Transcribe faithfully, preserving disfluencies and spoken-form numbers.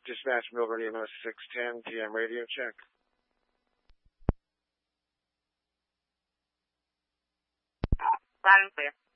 Dispatch Milburn E M S six ten P M radio check. Loud and clear.